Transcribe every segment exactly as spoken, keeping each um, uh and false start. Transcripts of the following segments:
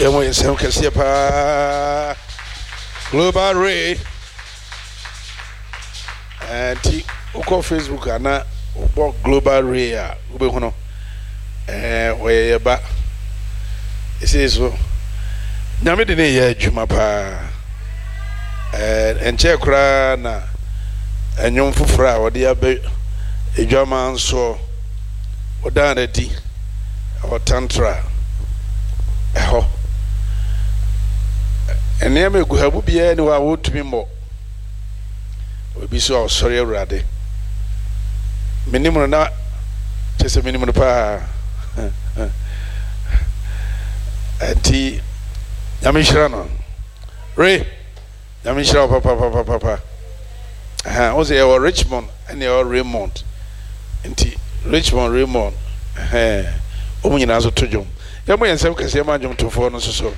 Emo yesem kese pa Global Ray and uko Facebook ana uko Global Ray a ube hono eh we ba ese so nyame de ne ye adwuma pa eh enche kura na enyom fufura a wode abe edwama nso odana di o tantra eho ene me gu habu bia ni wa wotumi mo obi so osori awurade minimu na chese minimu pa anti nyamishira no re nyamishira papa papa papa aha o say o Richmond and o Raymond anti Richmond Raymond eh o mu nyina so tojom ya mo yensem kase ma djom tofo no so so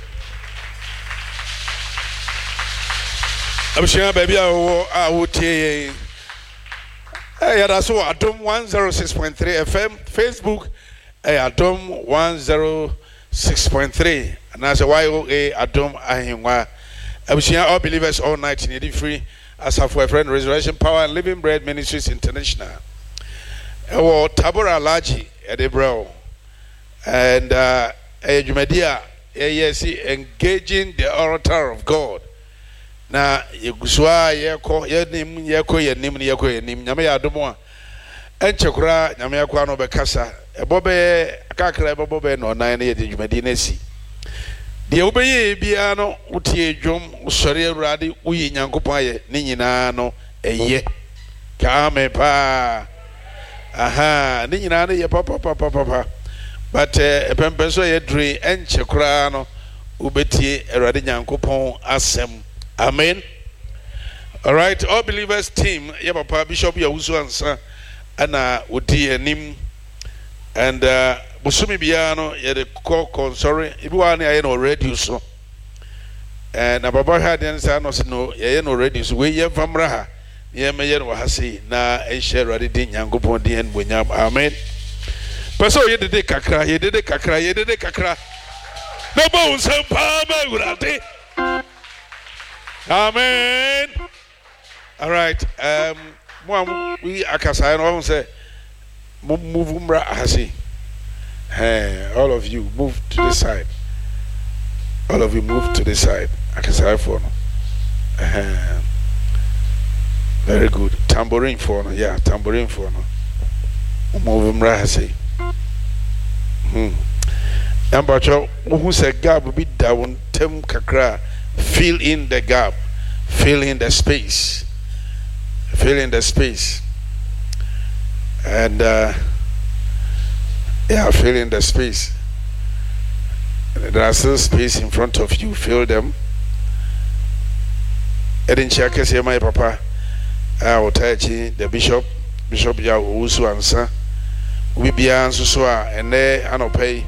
abshia baby a wo a wo tie eh ya da so Adom one oh six point three F M Facebook eh Adom one oh six point three and as a Y O A Adom ahinwa abshia all believers all night in the free as a friend Resurrection Power and Living Bread Ministries International eh Tabora Alaji Edebro and uh eh Jumedia yes engaging the orator of God na yeguswa yeko yenim yeko yenim yeko yenim nyame ya adomo a enchekura nyame yakwa no bekasa ebobe akakra ebobe no nan na yede dwumadi na si de obeye bia no utie dwom usori awurade uyi nyankopon aye ne nyina no eye ka me pa aha ne nyina no ye papa papa papa but epempeso ye dre enchekura no ubetie awurade nyankopon asem. Amen. All right, all believers team, yeah, Papa Bishop Yawusu Ansa, Anna Udi Nim, and uh, Busumi Biano, yeah, the call, sorry, if you are no radio, so. And Ababa had the answer, no, yeah, no radio, so we have from Raha, yeah, Mayan Wahasi, na, and share ready, Yango Pondi and Winyam, Amen. But so you did the Kakra, you did the Kakra, you did the Kakra. No bones, and Palmer, would I Amen. All right. Um, we akasa no say move umra hasi. Hey, all of you move to the side. All of you move to the side. Akasa for no. Uh, very good. Tambourine for no. Yeah, tambourine for no. Move umra hasi. Hmm. Ambacho who say gab be down tem kakra. Fill in the gap, fill in the space, fill in the space, and uh, yeah, fill in the space. There are still space in front of you. Fill them. Edin Chaka say my papa, I will touch the bishop, Bishop Yawusu Ansa. We be answer so and there anope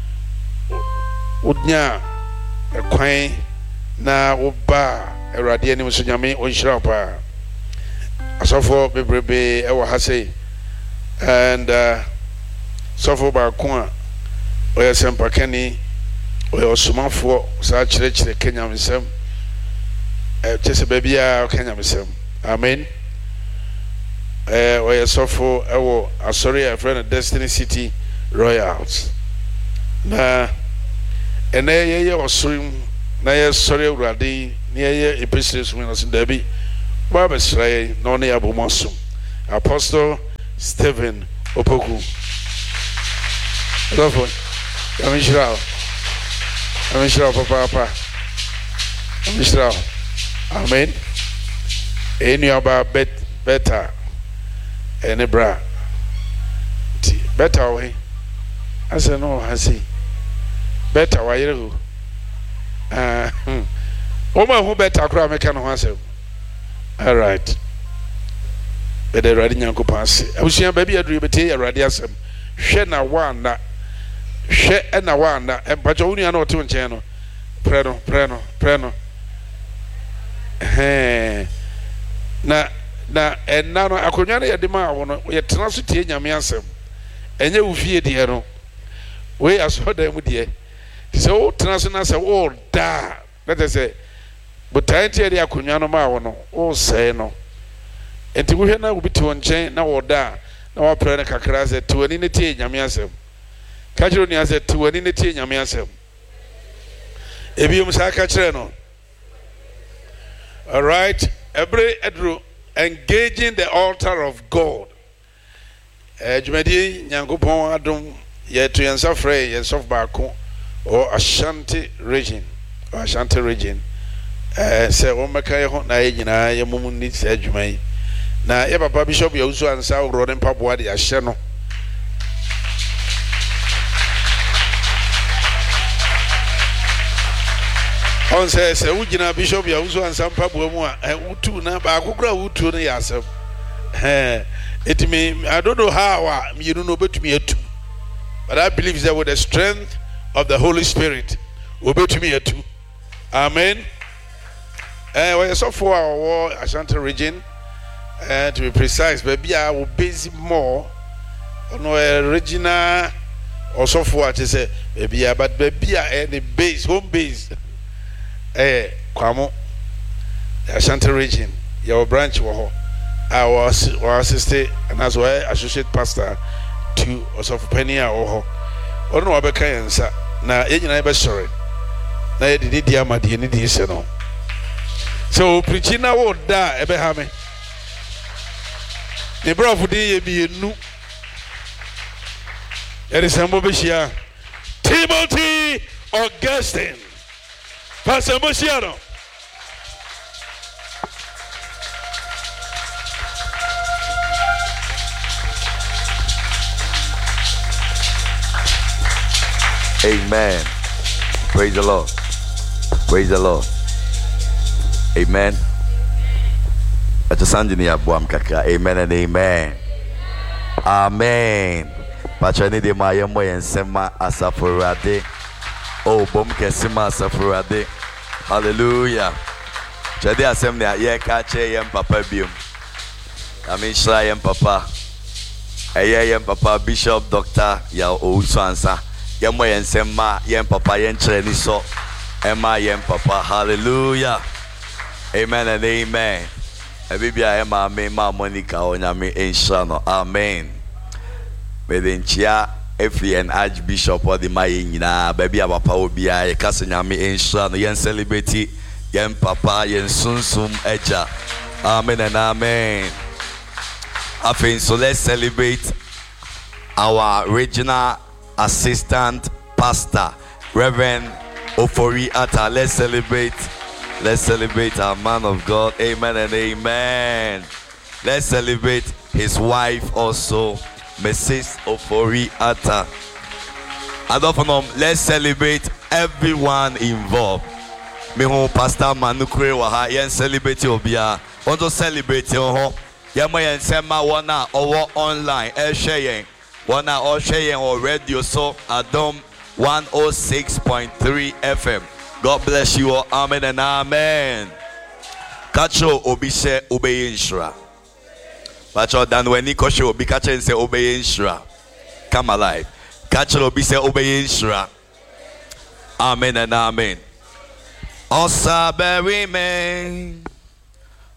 udnya a quain. Na oba erade ani so nyame onhira pa asofo bebrebe e wo ha sei and uh sofo ba ko a oya sempa kani oya osumafo sa kire kire Kenya misem e chese babia Kenya misem amen eh oya sofo e wo asori a friend Destiny City Royals na ene ye ye osurim na ye sorry urade na ye epistres when us Debbie Baba Sray no na abomoso Apostle Stephen Opoku Love Amishra Amishra papa papa Amishra amen eni aba bet better eni bra better way ase no hasi better wa yere ho Uh, hmm. Oma who better cry make no answer. All right. But the ready nyanko pass. I was saying baby adru bete ya ready asem. Hwe na one na hwe na one na e bajo uni ana oto nche no. Pre no, pre no, pre no. Eh. Na na enna no akonwa na yede ma wo no ye tena so tie nyame asem. Enye wo fie de no. We aso da mu de. So transna say oh da let us say but time tie dia akonwa no ma wo no oh say no enti wo hwe na obi to nchen na wo da na wa pray na kakra say to ani ne tie nyame asem ka jiro ni say to ani ne tie nyame asem ebi um sa ka kire no. All right, every edru engaging the altar of God. Eh jumedi nyankopon adom ye to yensa frey yensof baako or Ashanti region or Ashanti region eh say o meka ye ho na ye nyina ye mum ni se adwuma na ye papa bishop ye usu ansa ro ne mpaboa de ahye no on say say ugina bishop ye usu ansa mpaboa mu a utu na ba akokura utu no ya asem eh it me I don't know how you know betumi atu but I believe that with the strength of the Holy Spirit obetumi atu. Amen. Eh we so for our Ashanti region uh, to be precise baby I will base more on a regional or so for what say baby but baby any base home base eh kwamo Ashanti region your branch wo our our assistant and as well associate pastor to also for penny or ono wabeka yensa na yenyina be sore na ye didi dia made ni di se no so preaching na wo da ebe ha me ne brofo de ye bi enu ere sambo be shia Timothy Augustine Pastor Mosiano. Amen. Praise the Lord. Praise the Lord. Amen. Amen and amen. Amen. Pachani de mayemo yensema asafurade. Oh, bom kesima asafurade. Hallelujah. Jadi assembly ye kache yem papa bium. Amin shra yem papa. Eye yem papa Bishop Doctor ya Ousansa. Yemo yensema yem papa yen chreni so. Emma yem papa. Hallelujah. Amen and amen. Ebibia ema me ma Monica onyame enshano. Amen. Medenchia Efri and Archbishop or the Mayina, baby papa obia e kase nyame enshano yen celebrate yen papa yen sunsum eja. Amen and amen. Afin so let's celebrate our regional assistant pastor Reverend Ofori Atta. Let's celebrate. Let's celebrate our man of God. Amen and amen. Let's celebrate his wife also, Missus Ofori Atta. Adofanom, let's celebrate everyone involved. Me ho Pastor Manukre waha yen celebrate obia. Want to celebrate ho. Yama yen sema wana owo online e share yen. Wana o share yen or radio so Adom one oh six point three F M. God bless you all. Amen and amen. Kacho obi se obey inshra. Pacho dan weni kosho obi kacho and say obey inshra. Come alive. Kacho obi se obey inshra. Amen and amen. Osa bury me.